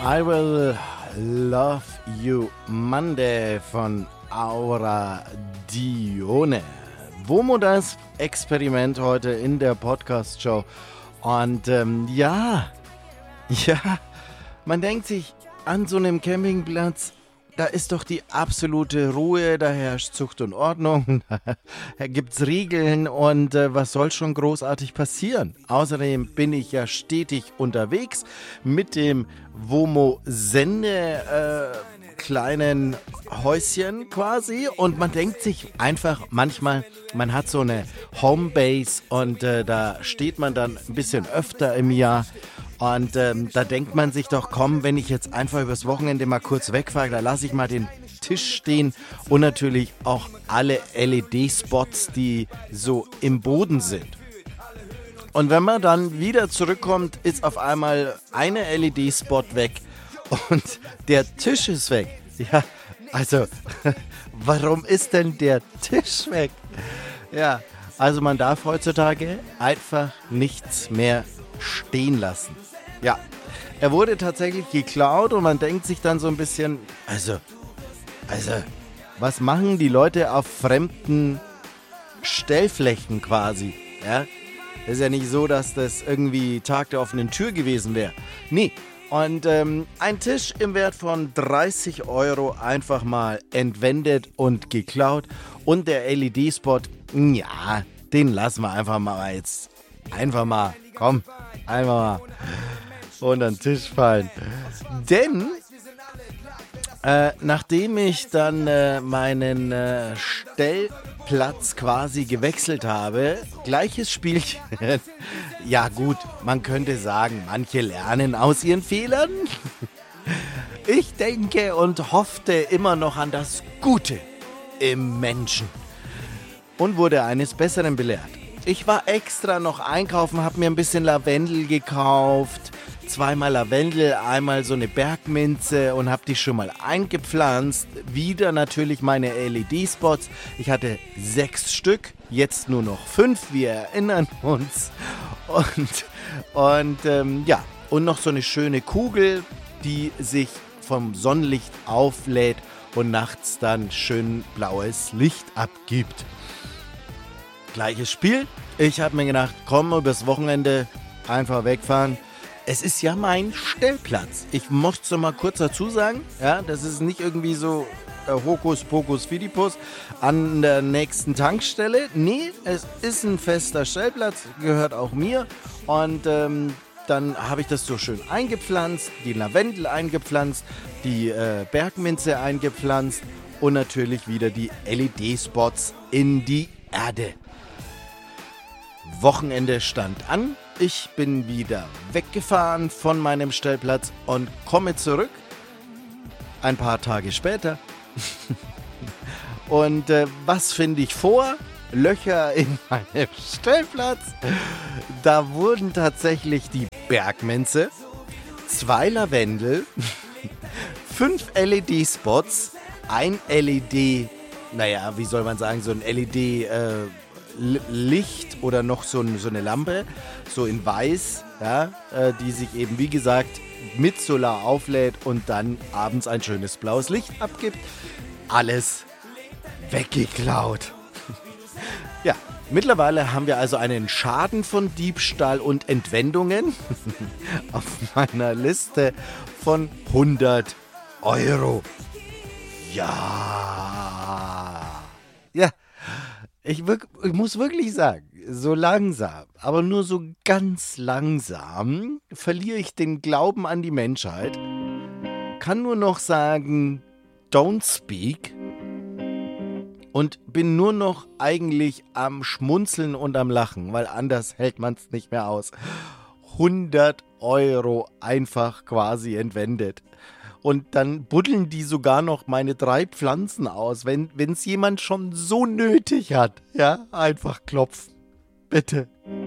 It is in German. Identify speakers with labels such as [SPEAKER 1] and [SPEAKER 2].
[SPEAKER 1] I Will Love You Monday von Aura Dione. Womo das Experiment heute in der Podcast-Show. Und ja, man denkt sich, an so einem Campingplatz, da ist doch die absolute Ruhe, da herrscht Zucht und Ordnung, da gibt's Regeln und was soll schon großartig passieren? Außerdem bin ich ja stetig unterwegs mit dem Womo Sende kleinen Häuschen quasi und man denkt sich einfach manchmal, man hat so eine Homebase und da steht man dann ein bisschen öfter im Jahr. Und da denkt man sich doch, komm, wenn ich jetzt einfach übers Wochenende mal kurz wegfahre, da lasse ich mal den Tisch stehen und natürlich auch alle LED-Spots, die so im Boden sind. Und wenn man dann wieder zurückkommt, ist auf einmal eine LED-Spot weg und der Tisch ist weg. Ja, also, warum ist denn der Tisch weg? Ja, also man darf heutzutage einfach nichts mehr stehen lassen. Ja, er wurde tatsächlich geklaut und man denkt sich dann so ein bisschen, also, was machen die Leute auf fremden Stellflächen quasi? Ja, ist ja nicht so, dass das irgendwie Tag der offenen Tür gewesen wäre. Nee, und ein Tisch im Wert von 30 € einfach mal entwendet und geklaut und der LED-Spot, ja, den lassen wir einfach mal jetzt. Einfach mal unter den Tisch fallen. Denn nachdem ich dann meinen Stellplatz quasi gewechselt habe, gleiches Spielchen. Ja gut, man könnte sagen, manche lernen aus ihren Fehlern. Ich denke und hoffte immer noch an das Gute im Menschen und wurde eines Besseren belehrt. Ich war extra noch einkaufen, habe mir ein bisschen Lavendel gekauft, 2-mal Lavendel, einmal so eine Bergminze und habe die schon mal eingepflanzt. Wieder natürlich meine LED-Spots. Ich hatte 6 Stück, jetzt nur noch 5, wir erinnern uns. Und noch so eine schöne Kugel, die sich vom Sonnenlicht auflädt und nachts dann schön blaues Licht abgibt. Gleiches Spiel. Ich habe mir gedacht, komm, übers Wochenende einfach wegfahren. Es ist ja mein Stellplatz. Ich möchte es noch mal kurz dazu sagen. Ja, das ist nicht irgendwie so Hokuspokus Fidipus an der nächsten Tankstelle. Nee, es ist ein fester Stellplatz, gehört auch mir. Und dann habe ich das so schön eingepflanzt, die Lavendel eingepflanzt, die Bergminze eingepflanzt und natürlich wieder die LED-Spots in die Erde. Wochenende stand an, ich bin wieder weggefahren von meinem Stellplatz und komme zurück, ein paar Tage später. Und was finde ich vor? Löcher in meinem Stellplatz. Da wurden tatsächlich die Bergminze, 2 Lavendel, 5 LED-Spots, ein LED, naja, wie soll man sagen, so ein LED Licht oder noch so eine Lampe, so in weiß, ja, die sich eben, wie gesagt, mit Solar auflädt und dann abends ein schönes blaues Licht abgibt. Alles weggeklaut. Ja, mittlerweile haben wir also einen Schaden von Diebstahl und Entwendungen auf meiner Liste von 100 €. Ja. Ja. Ich muss wirklich sagen, so langsam, aber nur so ganz langsam verliere ich den Glauben an die Menschheit. Kann nur noch sagen, don't speak. Und bin nur noch eigentlich am Schmunzeln und am Lachen, weil anders hält man es nicht mehr aus. 100 € einfach quasi entwendet. Und dann buddeln die sogar noch meine 3 Pflanzen aus. Wenn es jemand schon so nötig hat, ja, einfach klopfen. Bitte.